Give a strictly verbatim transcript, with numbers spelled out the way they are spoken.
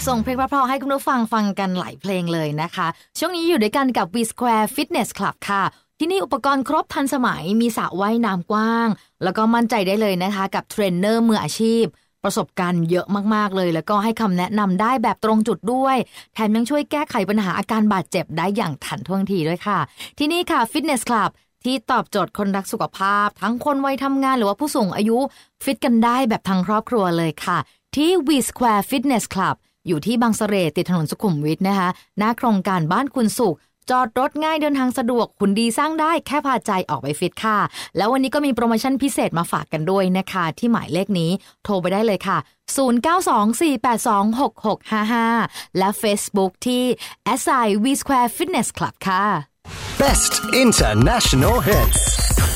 ส่งเพลงเพราะๆให้คุณผู้ฟังฟังกันหลายเพลงเลยนะคะช่วงนี้อยู่ด้วยกันกับ V Square Fitness Club ค่ะที่นี่อุปกรณ์ครบทันสมัยมีสระว่ายน้ำกว้างแล้วก็มั่นใจได้เลยนะคะกับเทรนเนอร์มืออาชีพประสบการณ์เยอะมากๆเลยแล้วก็ให้คำแนะนำได้แบบตรงจุดด้วยแถมยังช่วยแก้ไขปัญหาอาการบาดเจ็บได้อย่างทันท่วงทีด้วยค่ะที่นี่ค่ะ Fitness Club ที่ตอบโจทย์คนรักสุขภาพทั้งคนวัยทำงานหรือว่าผู้สูงอายุฟิตกันได้แบบทั้งครอบครัวเลยค่ะที่ V Square Fitness Club อยู่ที่บางเสร่ติดถนนสุขุมวิทนะคะหน้าโครงการบ้านคุณสุขจอดรถง่ายเดินทางสะดวกหุ่นดีสร้างได้แค่พาใจออกไปฟิตค่ะแล้ววันนี้ก็มีโปรโมชั่นพิเศษมาฝากกันด้วยนะคะที่หมายเลขนี้โทรไปได้เลยค่ะศูนย์ เก้า สอง สี่ แปด สอง หก หก ห้า ห้าและ Facebook ที่ แอท ไซน์ V Square Fitness Club ค่ะ Best International Hits